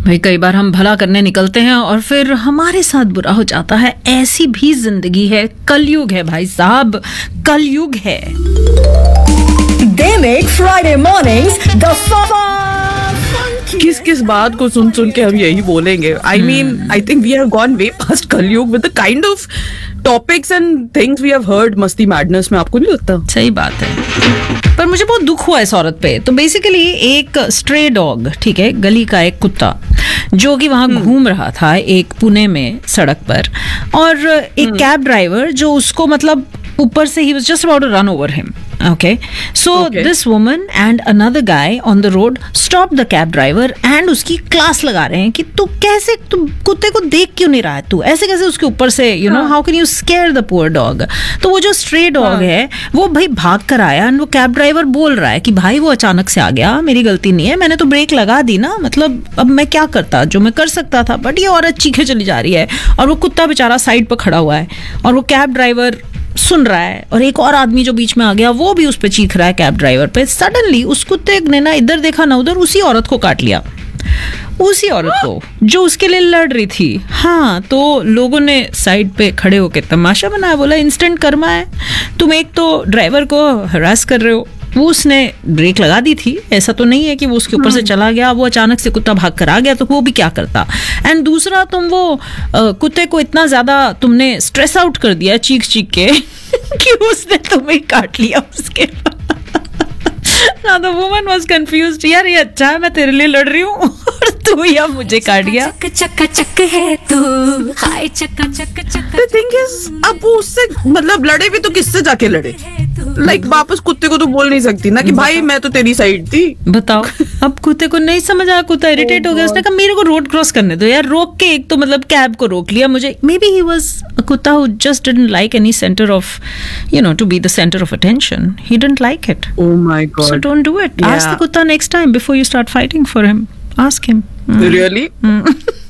भाई कई बार हम भला करने निकलते हैं और फिर हमारे साथ बुरा हो जाता है। ऐसी भी जिंदगी है, कलयुग है भाई साहब, कलयुग है। They make Friday mornings the किस किस बात को सुन सुन के हम यही बोलेंगे। I mean, I think we have gone way past कलयुग with the kind of topics and things we have heard मस्ती मैडनेस में, आपको नहीं लगता? सही बात है, पर मुझे बहुत दुख हुआ इस औरत पे। तो बेसिकली एक स्ट्रे डॉग, ठीक है, गली का एक कुत्ता जो कि वहां घूम रहा था एक पुणे में सड़क पर, और एक कैब ड्राइवर जो उसको मतलब ऊपर से ही was just about to run over him. Okay, so this woman and another guy on the road stopped the cab driver and उसकी क्लास लगा रहे हैं कि तू कैसे, तू कुत्ते को देख क्यों नहीं रहा है, तू ऐसे कैसे उसके ऊपर से, you know, how can you scare the poor dog? तो वो जो स्ट्रे डॉग है वो भाई भाग कर आया, और वो कैब ड्राइवर बोल रहा है कि भाई वो अचानक से आ गया, मेरी गलती नहीं है, मैंने तो ब्रेक लगा दी ना, मतलब अब मैं क्या करता, जो मैं कर सकता था, बट ये औरत चीखे चली जा रही है और वो कुत्ता बेचारा साइड पर खड़ा हुआ है और वो कैब ड्राइवर सुन रहा है, और एक और आदमी जो बीच में आ गया वो भी उस पे चीख रहा है कैब ड्राइवर पे। सडनली उस कुत्ते ने ना इधर देखा ना उधर, उसी औरत को काट लिया, उसी औरत को जो उसके लिए लड़ रही थी। हाँ, तो लोगों ने साइड पे खड़े होके तमाशा बनाया, बोला इंस्टेंट कर्मा है, तुम एक तो ड्राइवर को हरास कर रहे हो, वो उसने ब्रेक लगा दी थी, ऐसा तो नहीं है कि वो उसके ऊपर से चला गया, वो अचानक से कुत्ता भाग कर आ गया तो वो भी क्या करता। एंड दूसरा, तुम वो कुत्ते को इतना ज्यादा तुमने स्ट्रेस आउट कर दिया चीख चीख के कि उसने तुम्हें काट लिया उसके ना। द वुमन वाज कंफ्यूज्ड, यार ये अच्छा है मैं तेरे लिए लड़ रही हूँ और तू या मुझे काट गया। चक्का चक है तू, हाय चक्का चक चक। The thing is, अब वो उससे मतलब लड़े भी तो किससे जाके लड़े? लाइक वापस कुत्ते को तो बोल नहीं सकती ना कि भाई मैं तो तेरी साइड थी। बताओ, अब कुत्ते को नहीं समझ आया, कुत्ता इरिटेट हो गया, उसने कहा मेरे को रोड क्रॉस करने दो यार, रोक के एक तो मतलब कैब को रोक लिया मुझे। May be he was a कुत्ता who just didn't like any centre of, you know, to be the centre of attention. He didn't like it. Oh my God. So don't do it. Yeah. Ask the kutta next time before you start fighting for him. Ask him. Really?